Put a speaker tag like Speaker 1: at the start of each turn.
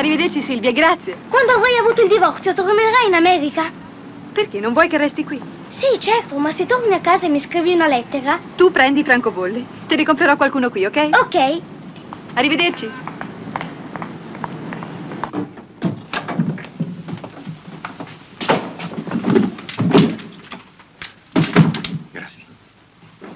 Speaker 1: Arrivederci Silvia, grazie.
Speaker 2: Quando avrai avuto il divorzio tornerai in America?
Speaker 1: Perché? Non vuoi che resti qui?
Speaker 2: Sì, certo, ma se torni a casa e mi scrivi una lettera...
Speaker 1: Tu prendi francobolli. Te ne comprerò qualcuno qui, ok?
Speaker 2: Ok.
Speaker 1: Arrivederci.